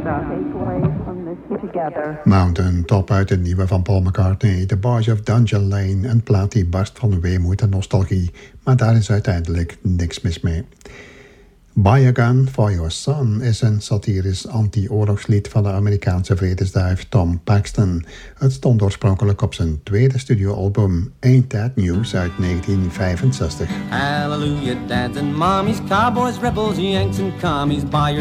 Mountain Top uit het nieuwe van Paul McCartney, The Boys of Dungeon Lane, een plaat die barst van weemoed en nostalgie, maar daar is uiteindelijk niks mis mee. Buy a Gun for Your Son is een satirisch anti-oorlogslied van de Amerikaanse vredesduif Tom Paxton. Het stond oorspronkelijk op zijn tweede studioalbum Ain't That News uit 1965. Hallelujah, dads and mommies, cowboys, rebels, yanks and commies, buy your